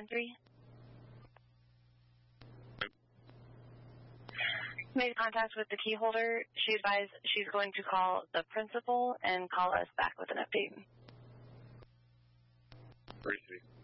993. Made contact with the key holder. She advised she's going to call the principal and call us back with an update. Appreciate it.